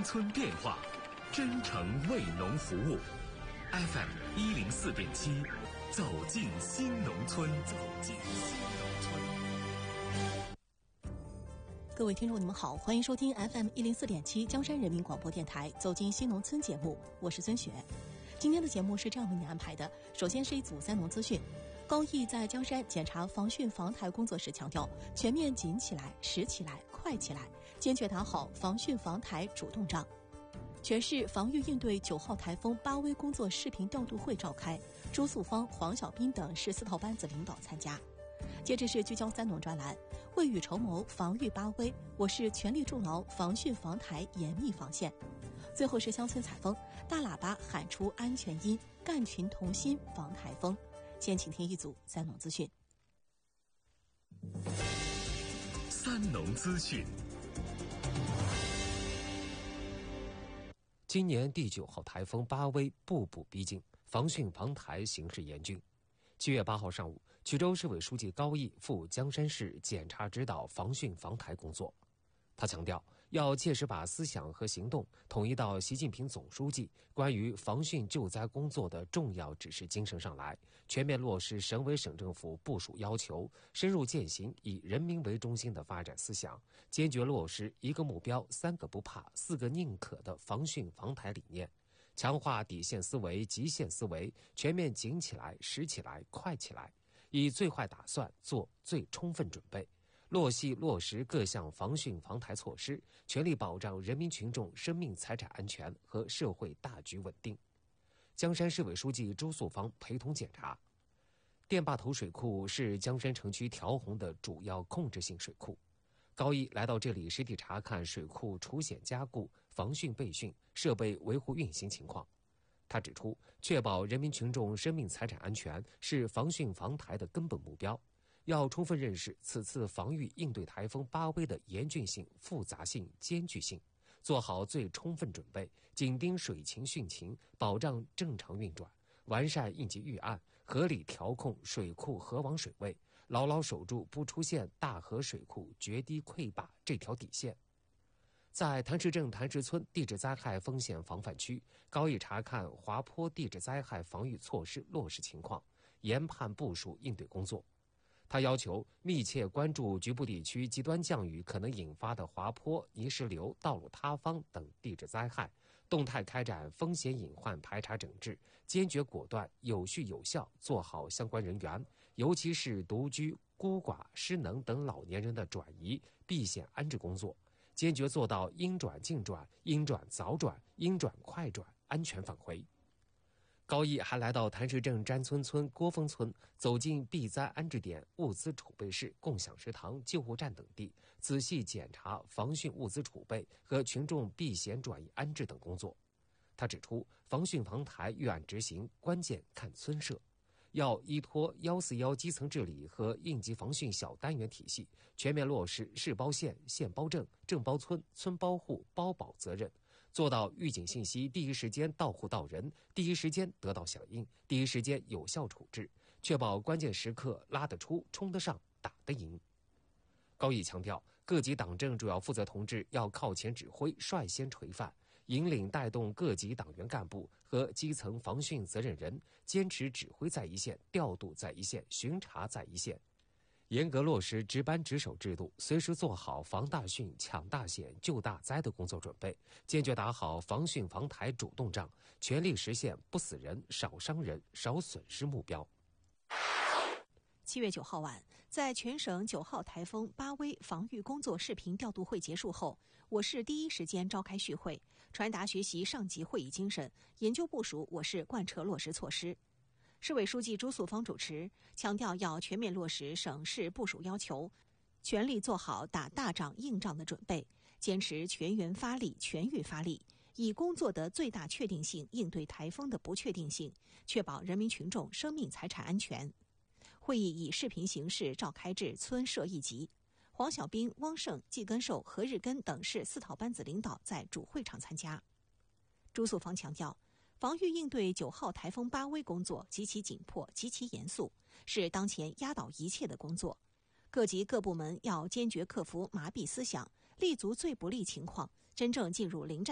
农村变化，真诚为农服务。FM 104.7，走进新农村，走进新农村。 各位听众，你们好，欢迎收听 FM 104.7江山人民广播电台《走进新农村》节目，我是孙雪。今天的节目是这样为您安排的：首先是一组三农资讯。高毅在江山检查防汛防台工作时强调，全面紧起来、实起来、快起来，坚决打好防汛防台主动仗。全市防御应对9号台风巴威工作视频调度会召开，朱素芳、黄小斌等市4套班子领导参加。接着是聚焦三农专栏，未雨绸缪防御巴威，我市全力筑牢防汛防台严密防线。最后是乡村采风，大喇叭喊出安全音，干群同心防台风。先请听一组三农资讯。 三农资讯。 今年第9号台风巴威步步逼近，防汛防台形势严峻。7月8号上午，衢州市委书记高毅赴江山市检查指导防汛防台工作。他强调，要切实把思想和行动统一到习近平总书记关于防汛救灾工作的重要指示精神上来，全面落实省委省政府部署要求，深入践行以人民为中心的发展思想，坚决落实1个目标、3个不怕、4个宁可的防汛防台理念，强化底线思维、极限思维，全面紧起来、实起来、快起来，以最坏打算做最充分准备，落细落实各项防汛防台措施，全力保障人民群众生命财产安全和社会大局稳定。江山市委书记朱素芳陪同检查。电坝头水库是江山城区调洪的主要控制性水库。高毅来到这里实地查看水库除险加固、防汛备汛、设备维护运行情况。他指出，确保人民群众生命财产安全是防汛防台的根本目标。要充分认识此次防御应对台风巴威的严峻性、复杂性、艰巨性，做好最充分准备，紧盯水情汛情，保障正常运转，完善应急预案，合理调控水库河网水位，牢牢守住不出现大河水库决堤溃坝这条底线。在谭氏镇谭氏村地质灾害风险防范区，高毅查看滑坡地质灾害防御措施落实情况，研判部署应对工作。他要求密切关注局部地区极端降雨可能引发的滑坡、泥石流、道路塌方等地质灾害，动态开展风险隐患排查整治，坚决果断、有序有效做好相关人员，尤其是独居、孤寡、失能等老年人的转移、避险安置工作，坚决做到应转尽转、应转早转、应转快转，安全返回。高毅还来到谭氏镇詹村村、郭峰村，走进避灾安置点、物资储备室、共享食堂、救护站等地，仔细检查防汛物资储备和群众避险转移安置等工作。他指出，防汛防台预案执行关键看村社，要依托141基层治理和应急防汛小单元体系，全面落实市包县、县包镇、镇包村、村包户、包保责任，做到预警信息第一时间到户到人，第一时间得到响应，第一时间有效处置，确保关键时刻拉得出、冲得上、打得赢。高毅强调，各级党政主要负责同志要靠前指挥，率先垂范，引领带动各级党员干部和基层防汛责任人坚持指挥在一线、调度在一线、巡查在一线，严格落实值班值守制度，随时做好防大汛、抢大险、救大灾的工作准备，坚决打好防汛防台主动仗，全力实现不死人、少伤人、少损失目标。 7月9号晚，在全省9号台风巴威防御工作视频调度会结束后，我市第一时间召开续会，传达学习上级会议精神，研究部署我市贯彻落实措施。市委书记朱素芳主持，强调要全面落实省市部署要求，全力做好打大仗硬仗的准备，坚持全员发力、全域发力，以工作的最大确定性应对台风的不确定性，确保人民群众生命财产安全。会议以视频形式召开至村社一级，黄小斌、汪胜、季根寿、何日根等市4套班子领导在主会场参加。朱素芳强调，防御应对9号台风巴威工作极其紧迫、极其严肃，是当前压倒一切的工作。各级各部门要坚决克服麻痹思想，立足最不利情况，真正进入临战